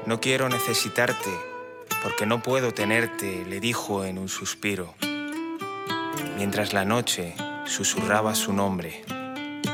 No quiero necesitarte, porque no puedo tenerte, le dijo en un suspiro, mientras la noche susurraba su nombre.